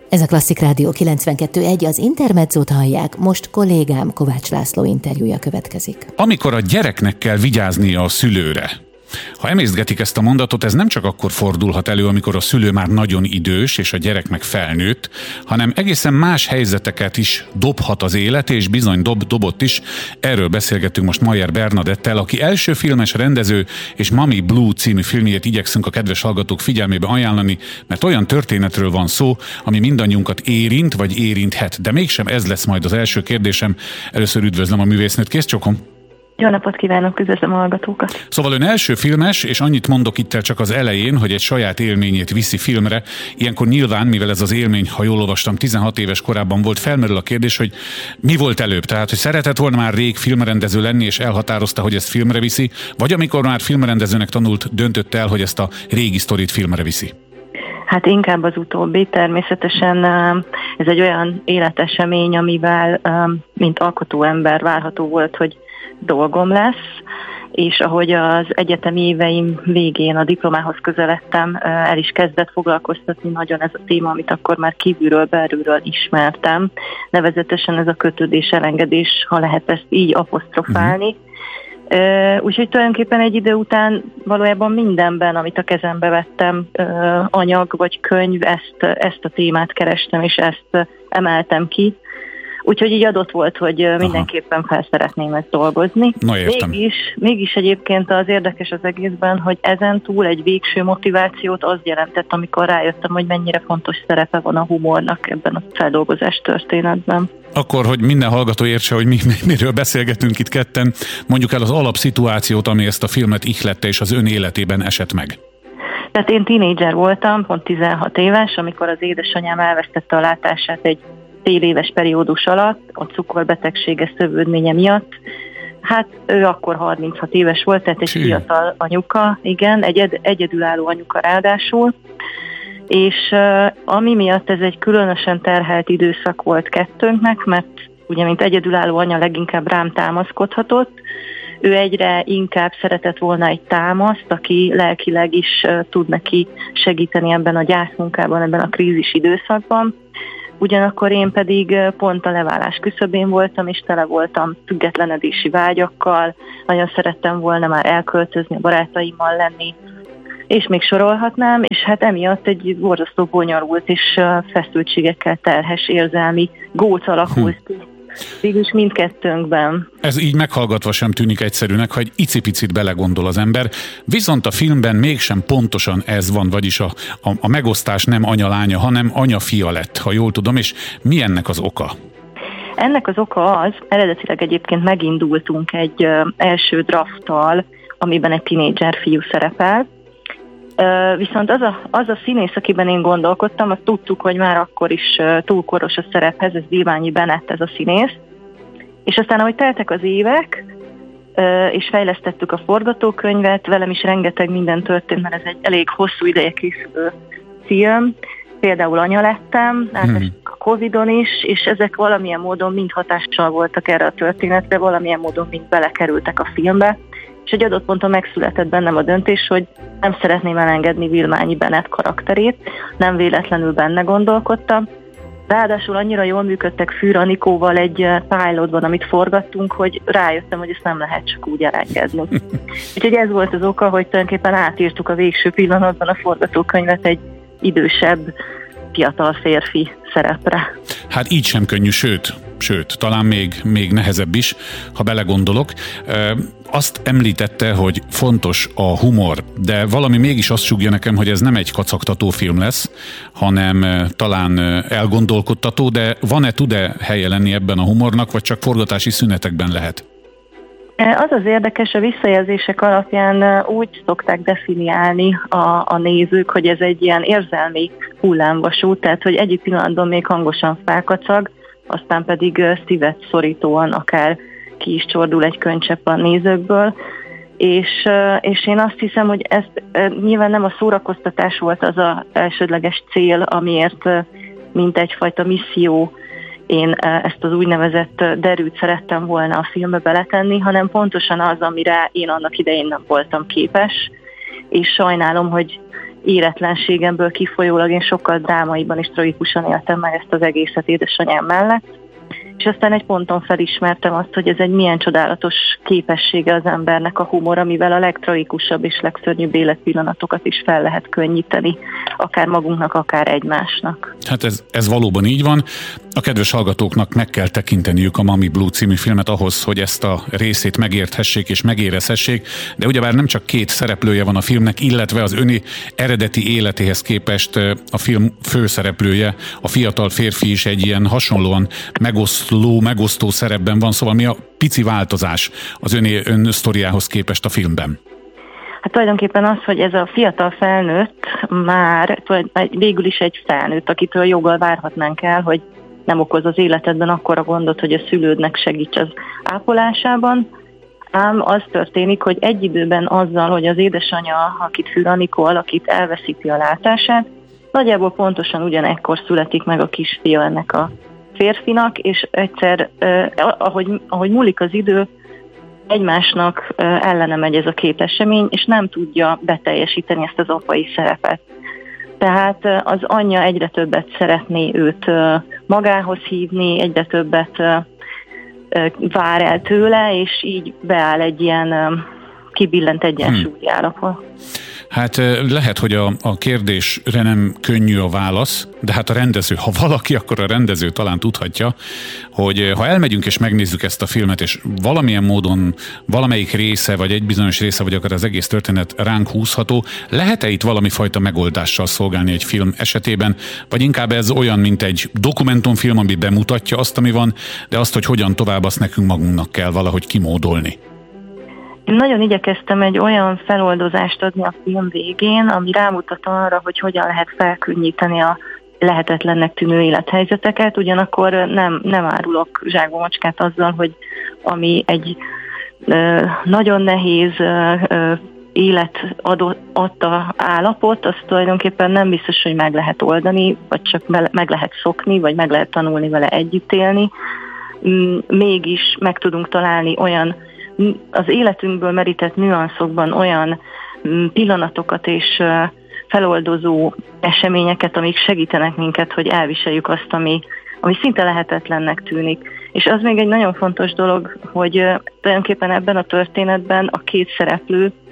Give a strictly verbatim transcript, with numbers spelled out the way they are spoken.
Ez a Klasszik Rádió kilencvenkettő egy, az Intermezzót hallják, most kollégám Kovács László interjúja következik. Amikor a gyereknek kell vigyáznia a szülőre, ha emésztgetik ezt a mondatot, ez nem csak akkor fordulhat elő, amikor a szülő már nagyon idős, és a gyerek meg felnőtt, hanem egészen más helyzeteket is dobhat az élet, és bizony dob, dobott is. Erről beszélgetünk most Mayer Bernadettel, aki első filmes rendező, és Mami Blue című filmjét igyekszünk a kedves hallgatók figyelmébe ajánlani, mert olyan történetről van szó, ami mindannyiunkat érint, vagy érinthet. De mégsem ez lesz majd az első kérdésem. Először üdvözlöm a művésznőt, kész csokom! Jó napot kívánok, üdvözlöm a hallgatókat! Szóval ön első filmes, és annyit mondok itt el csak az elején, hogy egy saját élményét viszi filmre. Ilyenkor nyilván, mivel ez az élmény, ha jól olvastam, tizenhat éves korában volt, felmerül a kérdés, hogy mi volt előbb? Tehát, hogy szeretett volna már rég filmrendező lenni, és elhatározta, hogy ezt filmre viszi, vagy amikor már filmrendezőnek tanult, döntött el, hogy ezt a régi sztorit filmre viszi? Hát inkább az utóbbi. Természetesen ez egy olyan életesemény, amivel mint alkotó ember várható volt, hogy dolgom lesz, és ahogy az egyetemi éveim végén a diplomához közeledtem, el is kezdett foglalkoztatni nagyon ez a téma, amit akkor már kívülről, belülről ismertem. Nevezetesen ez a kötődés, elengedés, ha lehet ezt így apostrofálni. Uh, úgyhogy tulajdonképpen egy idő után valójában mindenben, amit a kezembe vettem, uh, anyag vagy könyv, ezt, ezt a témát kerestem, és ezt emeltem ki. Úgyhogy így adott volt, hogy Aha. mindenképpen fel szeretném ezt dolgozni. Na, értem. Mégis, mégis egyébként az érdekes az egészben, hogy ezen túl egy végső motivációt az jelentett, amikor rájöttem, hogy mennyire fontos szerepe van a humornak ebben a feldolgozás történetben. Akkor, hogy minden hallgató értse, hogy mi, miről beszélgetünk itt ketten, mondjuk el az alapszituációt, ami ezt a filmet ihlette és az ön életében esett meg. Tehát én tínédzser voltam, pont tizenhat éves, amikor az édesanyám elvesztette a látását egy fél éves periódus alatt, a cukorbetegsége szövődménye miatt. Hát ő akkor harminchat éves volt, tehát egy Csí. fiatal anyuka, igen, egy ed- egyedülálló anyuka ráadásul, és uh, ami miatt ez egy különösen terhelt időszak volt kettőnknek, mert ugye, mint egyedülálló anya leginkább rám támaszkodhatott, ő egyre inkább szeretett volna egy támaszt, aki lelkileg is uh, tud neki segíteni ebben a gyászmunkában, ebben a krízis időszakban. Ugyanakkor én pedig pont a leválás küszöbén voltam, és tele voltam függetlenedési vágyakkal, nagyon szerettem volna már elköltözni, a barátaimmal lenni, és még sorolhatnám, és hát emiatt egy borzasztó bonyolult és feszültségekkel terhes érzelmi góc alakult ki. Végülis mindkettőnkben. Ez így meghallgatva sem tűnik egyszerűnek, ha egy icipicit belegondol az ember, viszont a filmben mégsem pontosan ez van, vagyis a, a, a megosztás nem anya-lánya, hanem anya-fia lett, ha jól tudom, és mi ennek az oka? Ennek az oka az, eredetileg egyébként megindultunk egy ö, első drafttal, amiben egy tinédzser fiú szerepel, ö, viszont az a, az a színész, akiben én gondolkodtam, azt tudtuk, hogy már akkor is ö, túl koros a szerephez, ez Dieványi Benett, ez a színész, és aztán ahogy teltek az évek, ö, és fejlesztettük a forgatókönyvet, velem is rengeteg minden történt, mert ez egy elég hosszú ideje készülő film, például anya lettem, átestem a Covidon is, és ezek valamilyen módon mind hatással voltak erre a történetre, valamilyen módon mind belekerültek a filmbe, és egy adott ponton megszületett bennem a döntés, hogy nem szeretném elengedni Vilmányi Benett karakterét, nem véletlenül benne gondolkodtam. Ráadásul annyira jól működtek Fűr Anikóval egy pilotban, amit forgattunk, hogy rájöttem, hogy ezt nem lehet csak úgy elengedni. Úgyhogy ez volt az oka, hogy tulajdonképpen átírtuk a végső pillanatban a forgatókönyvet egy idősebb, fiatal férfi szerepre. Hát így sem könnyű, sőt, sőt, talán még, még nehezebb is, ha belegondolok. Azt említette, hogy fontos a humor, de valami mégis azt sugja nekem, hogy ez nem egy kacagtató film lesz, hanem talán elgondolkodtató, de van-e, tud-e helye lenni ebben a humornak, vagy csak forgatási szünetekben lehet? Az az érdekes, a visszajelzések alapján úgy szokták definiálni a, a nézők, hogy ez egy ilyen érzelmi hullámvasút, tehát hogy egyik pillanatban még hangosan felkacag, aztán pedig szívet szorítóan akár ki is csordul egy könycsepp a nézőkből, és, és én azt hiszem, hogy ez nyilván nem a szórakoztatás volt az az elsődleges cél, amiért mint egyfajta misszió én ezt az úgynevezett derűt szerettem volna a filmbe beletenni, hanem pontosan az, amire én annak idején nem voltam képes, és sajnálom, hogy éretlenségemből kifolyólag én sokkal drámaiban és tragikusan éltem meg ezt az egészet édesanyám mellett. És aztán egy ponton felismertem azt, hogy ez egy milyen csodálatos képessége az embernek a humor, amivel a legtragikusabb és legszörnyűbb életpillanatokat is fel lehet könnyíteni, akár magunknak, akár egymásnak. Hát ez, ez valóban így van. A kedves hallgatóknak meg kell tekinteniük a Mami Blue című filmet ahhoz, hogy ezt a részét megérthessék és megérezhessék, de ugyebár nem csak két szereplője van a filmnek, illetve az öné eredeti életéhez képest a film főszereplője, a fiatal férfi is egy ilyen hasonlóan megoszló, megosztó szerepben van, szóval mi a pici változás az öné ön sztoriához képest a filmben? Hát tulajdonképpen az, hogy ez a fiatal felnőtt már végül is egy felnőtt, akitől joggal várhatnánk el, hogy nem okoz az életedben akkora gondot, hogy a szülődnek segíts az ápolásában, ám az történik, hogy egy időben azzal, hogy az édesanyja, akit Für Anikó alakít, elveszíti a látását, nagyjából pontosan ugyanekkor születik meg a kisfia ennek a férfinak, és egyszer, eh, ahogy, ahogy múlik az idő, egymásnak eh, ellene megy ez a két esemény, és nem tudja beteljesíteni ezt az apai szerepet. Tehát eh, az anyja egyre többet szeretné őt eh, magához hívni, egyre többet eh, eh, vár el tőle, és így beáll egy ilyen eh, kibillent egyensúlyi állapot. Hát lehet, hogy a, a kérdésre nem könnyű a válasz, de hát a rendező, ha valaki, akkor a rendező talán tudhatja, hogy ha elmegyünk és megnézzük ezt a filmet, és valamilyen módon valamelyik része, vagy egy bizonyos része, vagy akár az egész történet ránk húzható, lehet-e itt valami fajta megoldással szolgálni egy film esetében, vagy inkább ez olyan, mint egy dokumentumfilm, ami bemutatja azt, ami van, de azt, hogy hogyan tovább, azt nekünk magunknak kell valahogy kimódolni. Én nagyon igyekeztem egy olyan feloldozást adni a film végén, ami rámutat arra, hogy hogyan lehet felkönnyíteni a lehetetlennek tűnő élethelyzeteket, ugyanakkor nem, nem árulok zsákba macskát azzal, hogy ami egy ö, nagyon nehéz ö, ö, élet adott, adta állapot, azt tulajdonképpen nem biztos, hogy meg lehet oldani, vagy csak meg lehet szokni, vagy meg lehet tanulni vele együtt élni. Mégis meg tudunk találni olyan az életünkből merített nüanszokban olyan pillanatokat és feloldozó eseményeket, amik segítenek minket, hogy elviseljük azt, ami, ami szinte lehetetlennek tűnik. És az még egy nagyon fontos dolog, hogy tulajdonképpen ebben a történetben a két szereplő